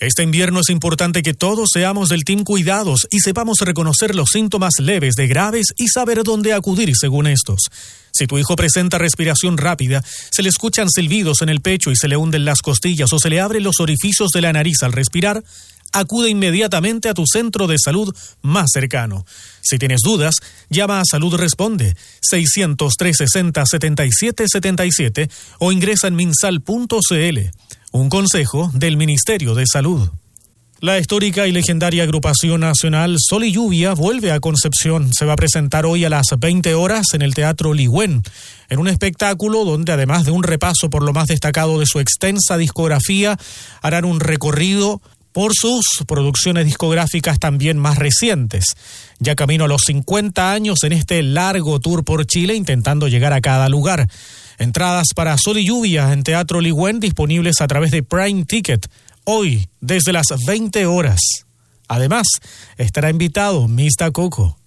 Este invierno es importante que todos seamos del Team Cuidados y sepamos reconocer los síntomas leves de graves y saber dónde acudir según estos. Si tu hijo presenta respiración rápida, se le escuchan silbidos en el pecho y se le hunden las costillas o se le abren los orificios de la nariz al respirar, acude inmediatamente a tu centro de salud más cercano. Si tienes dudas, llama a Salud Responde 600-360-7777 o ingresa en minsal.cl. Un consejo del Ministerio de Salud. La histórica y legendaria agrupación nacional Sol y Lluvia vuelve a Concepción. Se va a presentar hoy a las 20 horas en el Teatro Ligüen, en un espectáculo donde, además de un repaso por lo más destacado de su extensa discografía, harán un recorrido por sus producciones discográficas también más recientes. Ya camino a los 50 años en este largo tour por Chile, intentando llegar a cada lugar. Entradas para Sol y Lluvia en Teatro Ligüen disponibles a través de Prime Ticket, hoy desde las 20 horas. Además, estará invitado Mista Coco.